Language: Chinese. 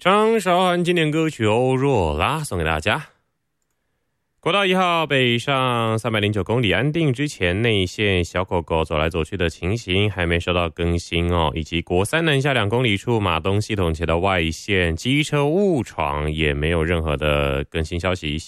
张韶涵经典歌曲《欧若拉》送给大家。国道1号北上309公里安定之前内线小狗狗走来走去的情形还没收到更新哦，以及国3南下2公里处马东系统前的外线机车误闯也没有任何的更新消息。